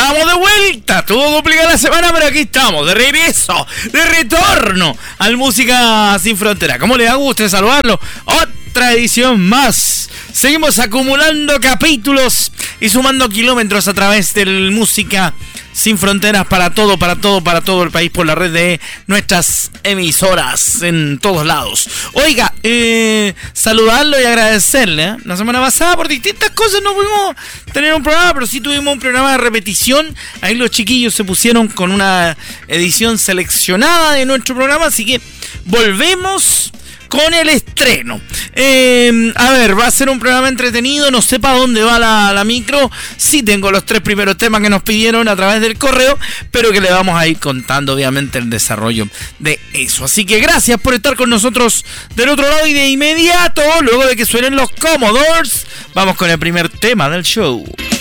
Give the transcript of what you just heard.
estamos de vuelta. Tuvo complicada la semana, pero aquí estamos, de regreso, de retorno al Música Sin Frontera. ¿Cómo le da gusto saludarlo? Otra edición más. Seguimos acumulando capítulos y sumando kilómetros a través del Música Sin Fronteras para todo el país por la red de nuestras emisoras en todos lados. Oiga, saludarlo y agradecerle. La semana pasada por distintas cosas no pudimos tener un programa, pero sí tuvimos un programa de repetición. Ahí los chiquillos se pusieron con una edición seleccionada de nuestro programa, así que volvemos con el estreno. A ver, va a ser un programa entretenido. No sé para dónde va la micro. Sí tengo los 3 primeros temas que nos pidieron a través del correo, pero que le vamos a ir contando obviamente el desarrollo de eso. Así que gracias por estar con nosotros del otro lado, y de inmediato, luego de que suenen los Commodores, vamos con el primer tema del show.